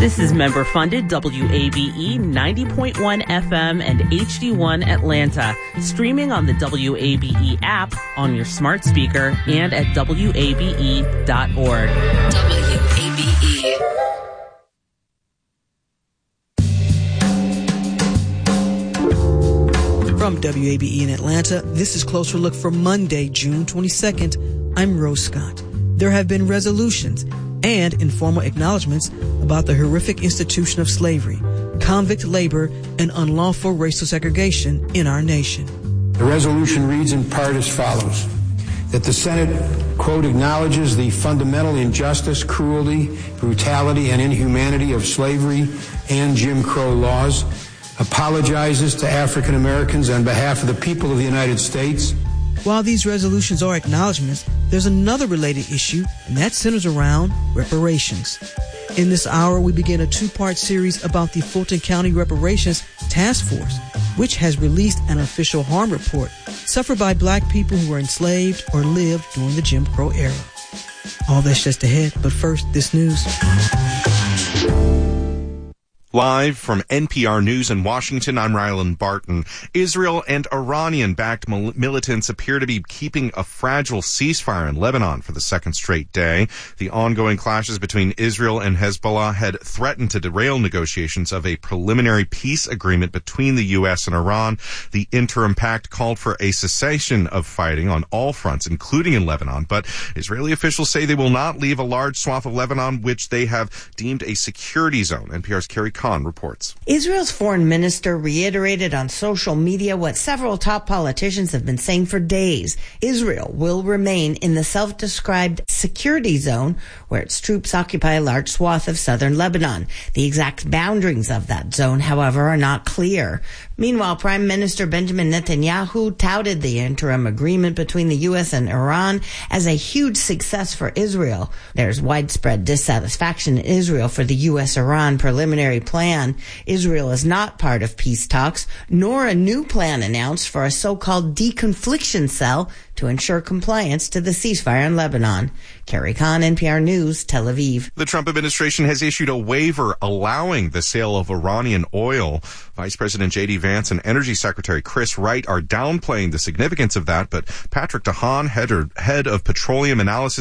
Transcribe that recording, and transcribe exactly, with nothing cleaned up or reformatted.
This is member-funded W A B E ninety point one F M and H D one Atlanta, streaming on the W A B E app, on your smart speaker, and at W A B E dot org. W A B E. From W A B E in Atlanta, this is Closer Look for Monday, June twenty-second. I'm Rose Scott. There have been resolutions and informal acknowledgments about the horrific institution of slavery, convict labor, and unlawful racial segregation in our nation. The resolution reads in part as follows: that the Senate, quote, acknowledges the fundamental injustice, cruelty, brutality, and inhumanity of slavery and Jim Crow laws, apologizes to African Americans on behalf of the people of the United States. While these resolutions are acknowledgments, there's another related issue, and that centers around reparations. In this hour, we begin a two-part series about the Fulton County Reparations Task Force, which has released an official harm report suffered by black people who were enslaved or lived during the Jim Crow era. All that's just ahead, but first, this news. Live from N P R News in Washington, I'm Rylan Barton. Israel and Iranian-backed mil- militants appear to be keeping a fragile ceasefire in Lebanon for the second straight day. The ongoing clashes between Israel and Hezbollah had threatened to derail negotiations of a preliminary peace agreement between the U S and Iran. The interim pact called for a cessation of fighting on all fronts, including in Lebanon, but Israeli officials say they will not leave a large swath of Lebanon, which they have deemed a security zone. N P R's Carrie Kahn reports. Israel's foreign minister reiterated on social media what several top politicians have been saying for days. Israel will remain in the self-described security zone where its troops occupy a large swath of southern Lebanon. The exact boundaries of that zone, however, are not clear. Meanwhile, Prime Minister Benjamin Netanyahu touted the interim agreement between the U S and Iran as a huge success for Israel. There's widespread dissatisfaction in Israel for the U S Iran preliminary plan. Israel is not part of peace talks, nor a new plan announced for a so-called deconfliction cell to ensure compliance to the ceasefire in Lebanon. Carrie Kahn, N P R News, Tel Aviv. The Trump administration has issued a waiver allowing the sale of Iranian oil. Vice President J D Vance and Energy Secretary Chris Wright are downplaying the significance of that, but Patrick DeHaan, head, head of petroleum analysis